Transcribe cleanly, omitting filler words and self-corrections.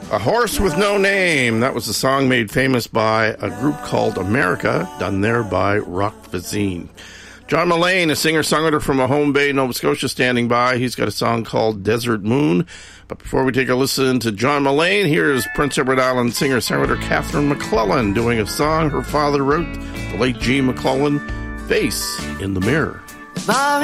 A Horse with No Name. That was a song made famous by a group called America, done there by Rock Voisine. John Mullane, a singer-songwriter from Mahone Bay, Nova Scotia, standing by. He's got a song called Desert Moon. But before we take a listen to John Mullane, here's Prince Edward Island singer-songwriter Catherine McClellan doing a song her father wrote, the late G. McClellan, Face in the Mirror. Far